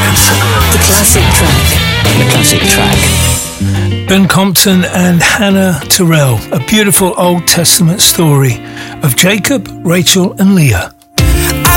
The classic track. The classic track. Ben Compton and Hannah Terrell, a beautiful Old Testament story of Jacob, Rachel and Leah.